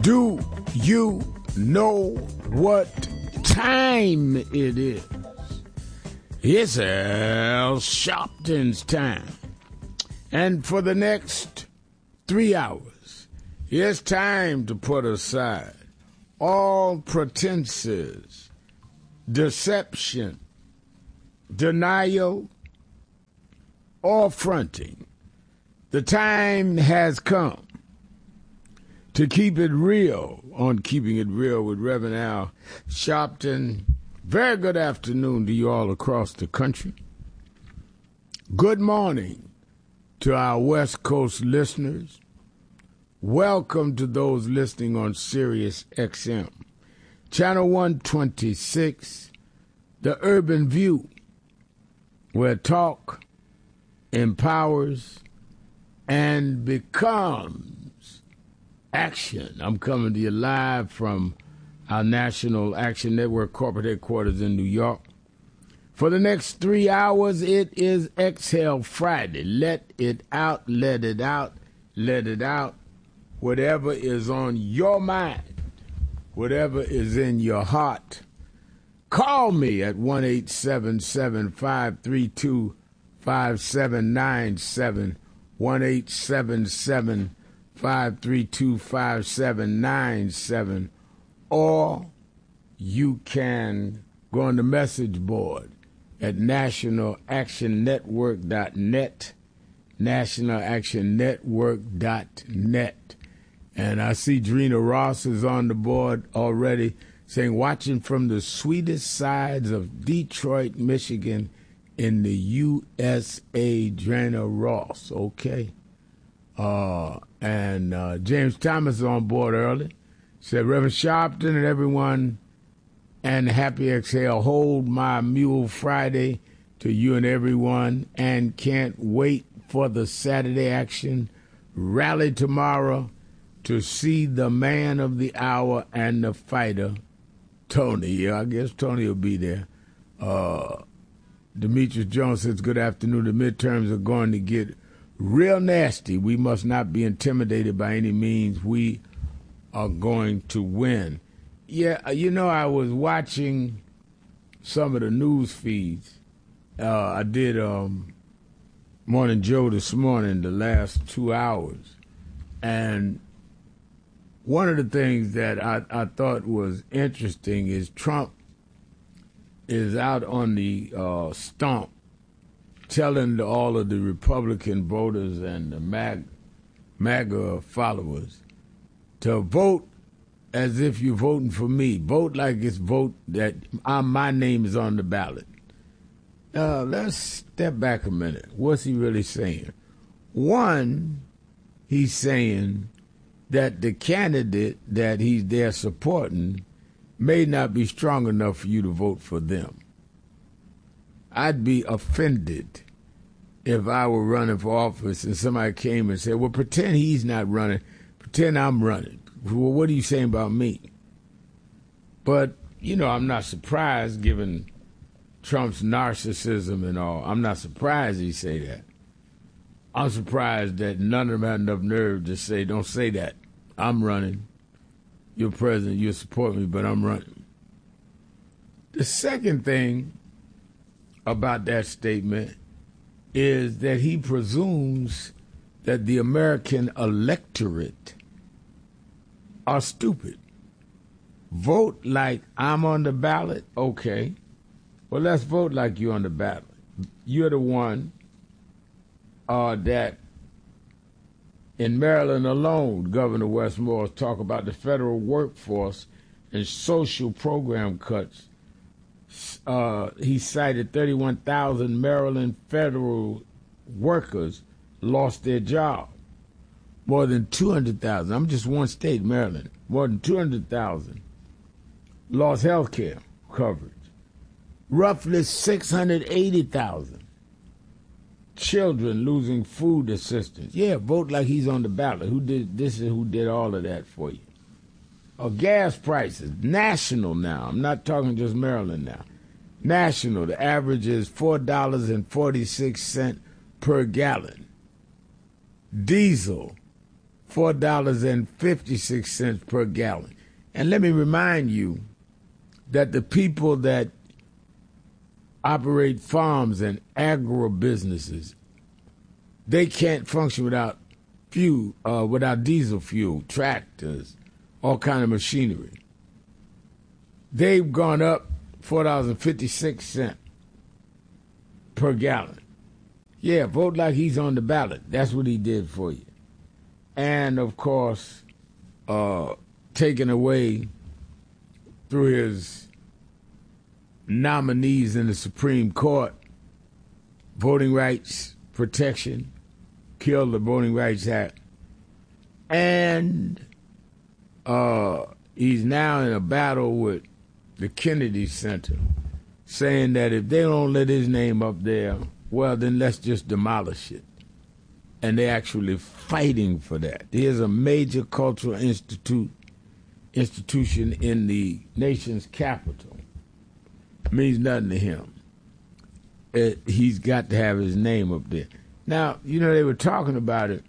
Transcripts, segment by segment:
Do you know what time it is? It's Al Sharpton's time. And for the next 3 hours, it's time to put aside all pretenses, deception, denial, or fronting. The time has come to keep it real on Keeping It Real with Reverend Al Sharpton. Very good afternoon to you all across the country. Good morning to our West Coast listeners. Welcome to those listening on Sirius XM, Channel 126, The Urban View, where talk empowers and becomes action. I'm coming to you live from our National Action Network corporate headquarters in New York. For the next 3 hours, it is Exhale Friday. Let it out, let it out, let it out. Whatever is on your mind, whatever is in your heart, call me at 1-877-532-5797, 1-877-532-5797, or you can go on the message board at nationalactionnetwork.net, nationalactionnetwork.net. And I see Drina Ross is on the board already saying, watching from the sweetest sides of Detroit, Michigan in the USA, Drina Ross. Okay. And James Thomas is on board early. Said, Reverend Sharpton and everyone, and Happy Exhale, hold my mule Friday to you and everyone, and can't wait for the Saturday action. Rally tomorrow to see the man of the hour and the fighter, Tony. Yeah, I guess Tony will be there. Demetrius Jones says, good afternoon. The midterms are going to get real nasty. We must not be intimidated by any means. We are going to win. Yeah, you know, I was watching some of the news feeds. I did Morning Joe this morning, the last 2 hours. And one of the things that I thought was interesting is Trump is out on the stump telling all of the Republican voters and the MAGA followers to vote as if you're voting for me. Vote like it's vote that my name is on the ballot. Let's step back a minute. What's he really saying? One, he's saying that the candidate that he's there supporting may not be strong enough for you to vote for them. I'd be offended if I were running for office and somebody came and said, well, pretend he's not running, pretend I'm running. Well, what are you saying about me? But, you know, I'm not surprised given Trump's narcissism and all. I'm not surprised he say that. I'm surprised that none of them had enough nerve to say, don't say that. I'm running. You're president. You support me, but I'm running. The second thing about that statement is that he presumes that the American electorate are stupid. Vote like I'm on the ballot? Okay. Well, let's vote like you're on the ballot. You're the one that in Maryland alone, Governor Westmore's talk about the federal workforce and social program cuts. He cited 31,000 Maryland federal workers lost their job. More than 200,000, I'm just one state, Maryland, more than 200,000 lost health care coverage. Roughly 680,000 children losing food assistance. Yeah, vote like he's on the ballot. Who did this? Is who did all of that for you? Gas prices, national now. I'm not talking just Maryland now. National, the average is $4.46 per gallon. Diesel, $4.56 per gallon. And let me remind you that the people that operate farms and agribusinesses, they can't function without fuel, without diesel fuel, tractors, all kind of machinery. They've gone up $4.56 per gallon. Yeah, vote like he's on the ballot. That's what he did for you. And, of course, taken away through his nominees in the Supreme Court, voting rights protection, killed the Voting Rights Act. And he's now in a battle with the Kennedy Center, saying that if they don't let his name up there, well, then let's just demolish it. And they're actually fighting for that. There's a major cultural institution in the nation's capital. It means nothing to him. He's got to have his name up there. Now, you know, they were talking about it,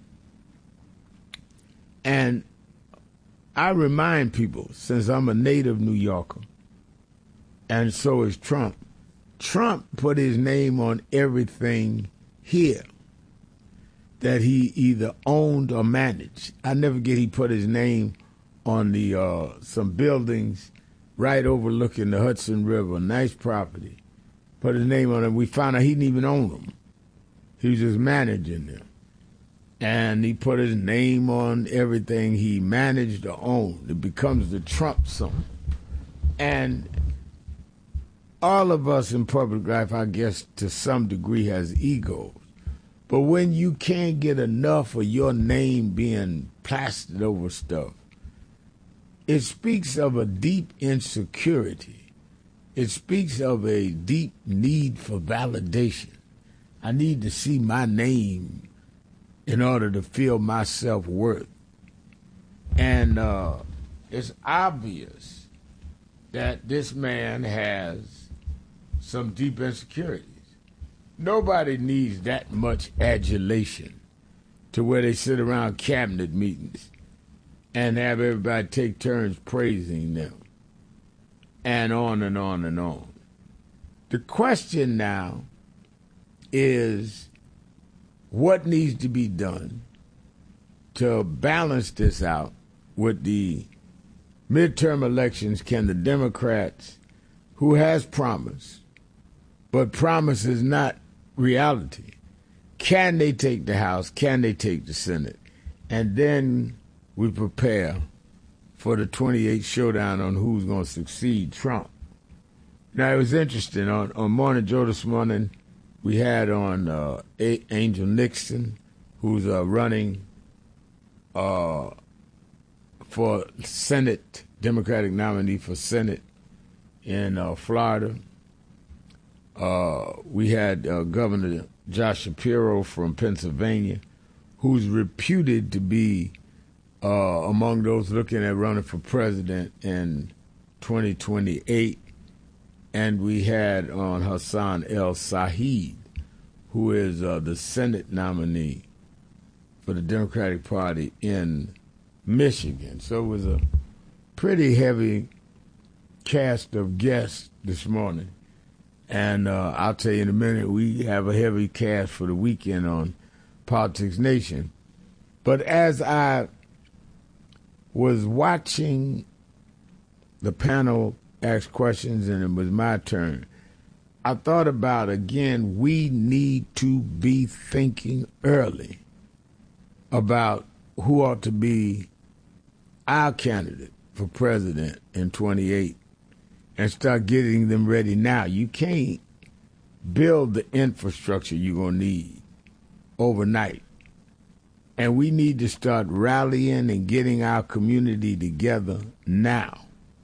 and I remind people, since I'm a native New Yorker, and so is Trump, Trump put his name on everything here that he either owned or managed. I never forget he put his name on the some buildings right overlooking the Hudson River, nice property. Put his name on it. We found out he didn't even own them. He was just managing them. And he put his name on everything he managed or owned. It becomes the Trump song. And all of us in public life, I guess, to some degree has egos. But when you can't get enough of your name being plastered over stuff, it speaks of a deep insecurity. It speaks of a deep need for validation. I need to see my name in order to feel my self-worth. And it's obvious that this man has some deep insecurities. Nobody needs that much adulation to where they sit around cabinet meetings and have everybody take turns praising them, and on and on and on. The question now is what needs to be done to balance this out with the midterm elections. Can the Democrats, who has promised, but promise is not reality, can they take the House? Can they take the Senate? And then we prepare for the 28th showdown on who's going to succeed Trump. Now, it was interesting. On Morning Joe this morning, we had on Angel Nixon, who's running for Senate, Democratic nominee for Senate in Florida. We had Governor Josh Shapiro from Pennsylvania, who's reputed to be among those looking at running for president in 2028. And we had on Hassan El-Said, who is the Senate nominee for the Democratic Party in Michigan. So it was a pretty heavy cast of guests this morning. And I'll tell you in a minute, we have a heavy cast for the weekend on Politics Nation. But as I was watching the panel ask questions and it was my turn, I thought about, again, we need to be thinking early about who ought to be our candidate for president in 28 and start getting them ready now. You can't build the infrastructure you're going to need overnight. And we need to start rallying and getting our community together now.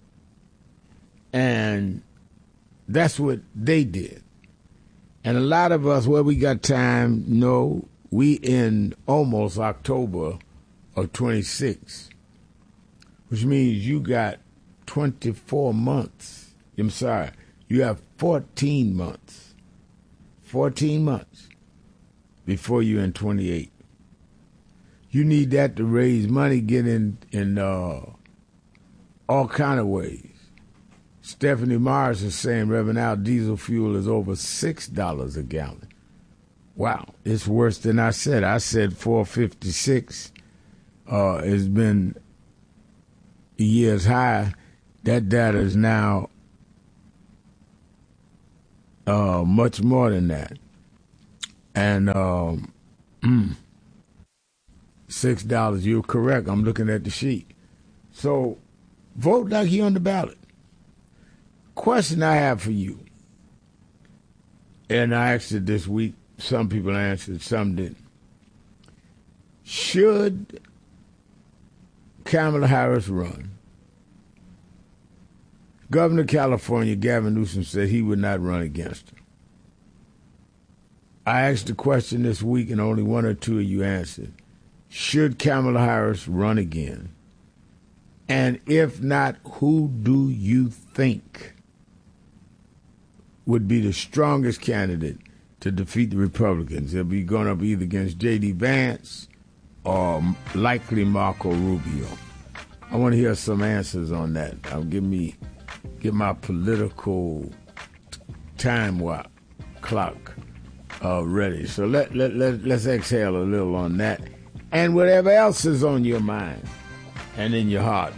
And that's what they did. And a lot of us, well, we got time. No, we in almost October of 26, which means you got 24 months. I'm sorry, you have 14 months. 14 months before you're in 28. You need that to raise money, get in all kind of ways. Stephanie Morris is saying, Reverend Al, diesel fuel is over $6 a gallon. Wow, it's worse than I said. I said $4.56 has been a year's high. That data is now much more than that. And $6, you're correct. I'm looking at the sheet. So vote like you're on the ballot. Question I have for you, and I asked it this week. Some people answered, some didn't. Should Kamala Harris run? Governor of California, Gavin Newsom, said he would not run against her. I asked the question this week, and only one or two of you answered. Should Kamala Harris run again? And if not, who do you think would be the strongest candidate to defeat the Republicans? They'll be going up either against J.D. Vance or likely Marco Rubio. I want to hear some answers on that. Get my political time clock ready. So let's exhale a little on that. And whatever else is on your mind and in your heart.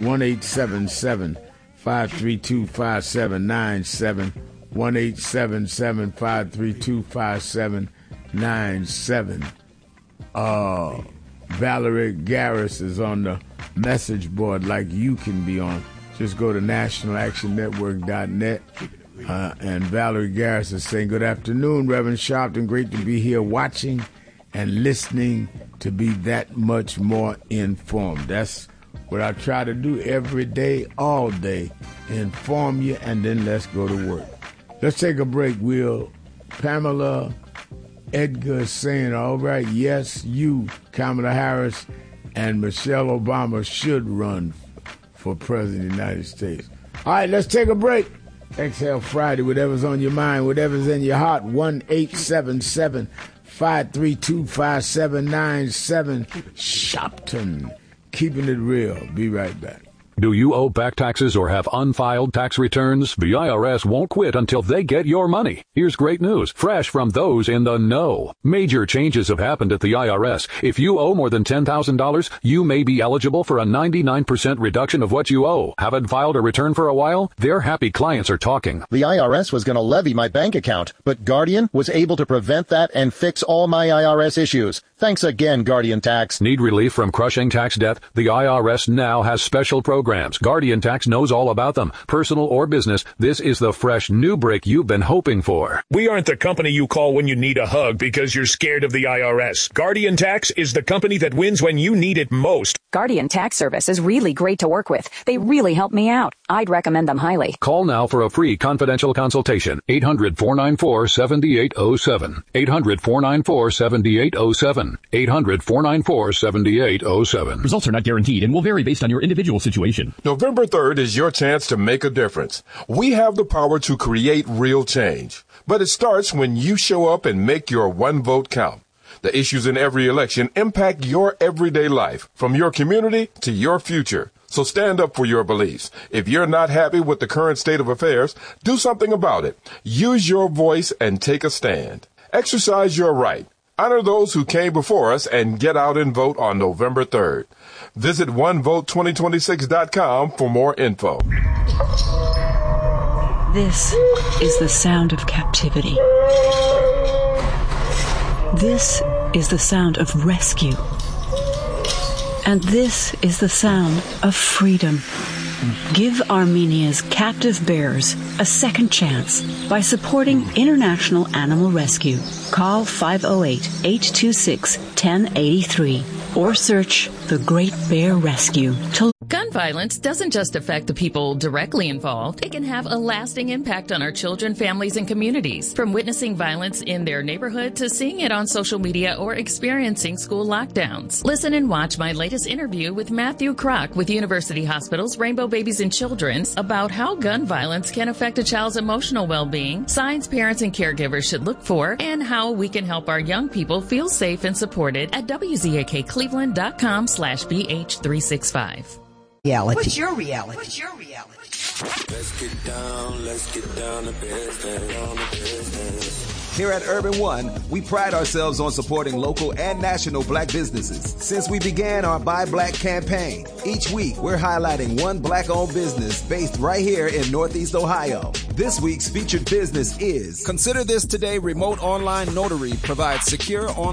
1-877-532-5797. 1-877-532-5797. Valerie Garris is on the message board like you can be on. Just go to nationalactionnetwork.net. And Valerie Garris is saying, good afternoon, Reverend Sharpton. Great to be here watching and listening to be that much more informed. That's what I try to do every day, all day. Inform you, and then let's go to work. Let's take a break. Pamela Edgar is saying, all right, yes, you, Kamala Harris, and Michelle Obama should run for President of the United States. All right, let's take a break. Exhale Friday, whatever's on your mind, whatever's in your heart. 1-877-532-5797. Shopton, keeping it real. Be right back. Do you owe back taxes or have unfiled tax returns? The IRS won't quit until they get your money. Here's great news, fresh from those in the know. Major changes have happened at the IRS. If you owe more than $10,000, you may be eligible for a 99% reduction of what you owe. Haven't filed a return for a while? Their happy clients are talking. The IRS was going to levy my bank account, but Guardian was able to prevent that and fix all my IRS issues. Thanks again, Guardian Tax. Need relief from crushing tax debt? The IRS now has special programs. Guardian Tax knows all about them. Personal or business, this is the fresh new break you've been hoping for. We aren't the company you call when you need a hug because you're scared of the IRS. Guardian Tax is the company that wins when you need it most. Guardian Tax Service is really great to work with. They really help me out. I'd recommend them highly. Call now for a free confidential consultation. 800-494-7807. 800-494-7807. 800-494-7807. Results are not guaranteed and will vary based on your individual situation. November 3rd is your chance to make a difference. We have the power to create real change. But it starts when you show up and make your one vote count. The issues in every election impact your everyday life, from your community to your future. So stand up for your beliefs. If you're not happy with the current state of affairs, do something about it. Use your voice and take a stand. Exercise your right. Honor those who came before us and get out and vote on November 3rd. Visit onevote2026.com for more info. This is the sound of captivity. This is the sound of rescue. And this is the sound of freedom. Give Armenia's captive bears a second chance by supporting International Animal Rescue. Call 508-826-1083 or search The Great Bear Rescue to Gun violence doesn't just affect the people directly involved. It can have a lasting impact on our children, families, and communities. From witnessing violence in their neighborhood to seeing it on social media or experiencing school lockdowns. Listen and watch my latest interview with Matthew Kroc with University Hospital's Rainbow Babies and Children's about how gun violence can affect a child's emotional well-being, signs parents and caregivers should look for, and how we can help our young people feel safe and supported at WZAKCleveland.com/BH365. Reality. What's your reality? What's your reality? Let's get down to business. Here at Urban One, we pride ourselves on supporting local and national black businesses. Since we began our Buy Black campaign, each week we're highlighting one black-owned business based right here in Northeast Ohio. This week's featured business is Consider This Today Remote Online Notary provides secure online